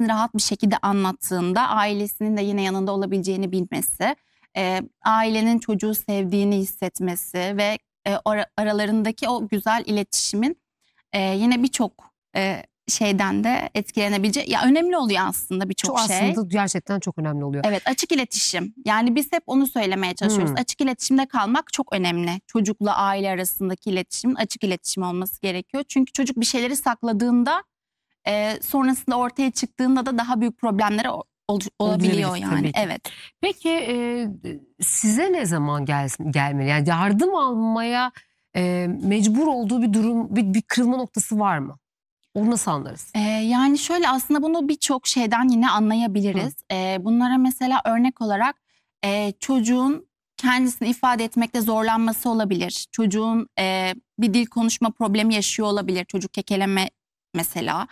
kendisini rahat bir şekilde anlattığında ailesinin de yine yanında olabileceğini bilmesi, ailenin çocuğu sevdiğini hissetmesi ve aralarındaki o güzel iletişimin yine birçok şeyden de etkilenebilecek. Ya önemli oluyor aslında birçok şey. Aslında gerçekten çok önemli oluyor. Evet, açık iletişim. Yani biz hep onu söylemeye çalışıyoruz. Açık iletişimde kalmak çok önemli. Çocukla aile arasındaki iletişimin açık iletişim olması gerekiyor. Çünkü çocuk bir şeyleri sakladığında sonrasında ortaya çıktığında da daha büyük problemlere olabiliyor yani. Evet. Peki size ne zaman gelmeli? Yani yardım almaya mecbur olduğu bir durum, bir kırılma noktası var mı? Onu nasıl anlarız? Yani şöyle, aslında bunu birçok şeyden yine anlayabiliriz. Bunlara mesela örnek olarak çocuğun kendisini ifade etmekte zorlanması olabilir. Çocuğun bir dil konuşma problemi yaşıyor olabilir. Çocuk kekeleme mesela.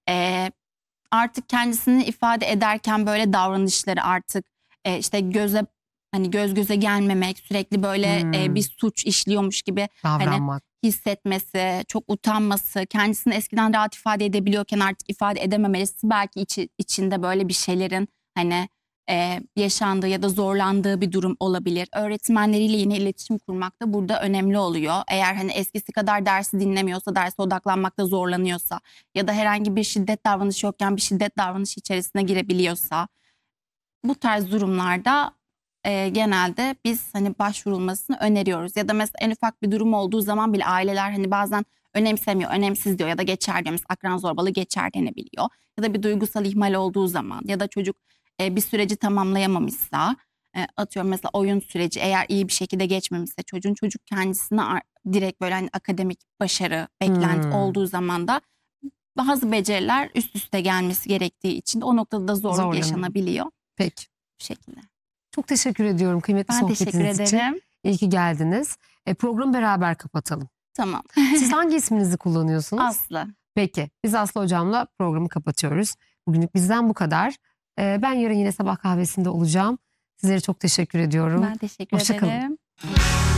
Artık kendisini ifade ederken böyle davranışları artık işte göz göze gelmemek, sürekli böyle bir suç işliyormuş gibi Davranmak. hissetmesi, çok utanması, kendisini eskiden rahat ifade edebiliyorken artık ifade edememesi, belki içinde böyle bir şeylerin yaşandığı ya da zorlandığı bir durum olabilir. Öğretmenleriyle yine iletişim kurmak da burada önemli oluyor. Eğer eskisi kadar dersi dinlemiyorsa, derse odaklanmakta zorlanıyorsa ya da herhangi bir şiddet davranışı yokken bir şiddet davranışı içerisine girebiliyorsa, bu tarz durumlarda genelde biz başvurulmasını öneriyoruz. Ya da mesela en ufak bir durum olduğu zaman bile aileler bazen önemsemiyor, önemsiz diyor ya da geçer diyor. Mesela akran zorbalığı geçer denebiliyor. Ya da bir duygusal ihmal olduğu zaman ya da çocuk bir süreci tamamlayamamışsa, atıyorum mesela oyun süreci eğer iyi bir şekilde geçmemişse, çocuk kendisine direkt böyle akademik başarı, beklenti olduğu zaman da bazı beceriler üst üste gelmesi gerektiği için de o noktada da zorluk yaşanabiliyor. Peki. Bu şekilde. Çok teşekkür ediyorum kıymetli sohbetiniz için. İyi ki geldiniz. Programı beraber kapatalım. Tamam. Siz hangi isminizi kullanıyorsunuz? Aslı. Peki. Biz Aslı hocamla programı kapatıyoruz. Bugünlük bizden bu kadar. Ben yarın yine sabah kahvesinde olacağım. Sizlere çok teşekkür ediyorum. Ben teşekkür ederim.